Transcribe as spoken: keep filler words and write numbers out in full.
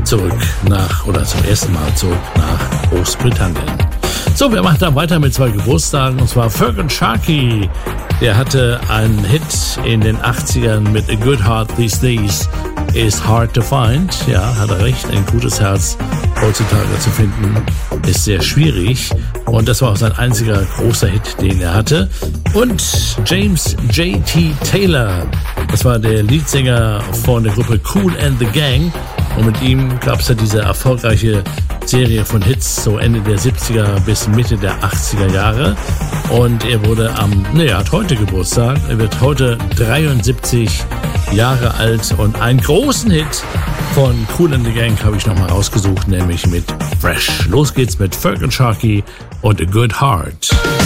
zurück nach, oder zum ersten Mal zurück nach Großbritannien. So, wir machen dann weiter mit zwei Geburtstagen, und zwar Feargal Sharkey. Der hatte einen Hit in den achtzigern mit A Good Heart These Days is Hard to Find. Ja, hat er recht, ein gutes Herz heutzutage zu finden ist sehr schwierig. Und das war auch sein einziger großer Hit, den er hatte. Und James J T Taylor, das war der Leadsänger von der Gruppe Kool and the Gang. Und mit ihm gab es ja diese erfolgreiche Serie von Hits, so Ende der siebziger bis Mitte der achtziger Jahre. Und er wurde am, ne, er hat heute Geburtstag. Er wird heute dreiundsiebzig Jahre alt. Und einen großen Hit von Kool and the Gang habe ich nochmal rausgesucht, nämlich mit Fresh. Los geht's mit Feargal Sharkey und A Good Heart.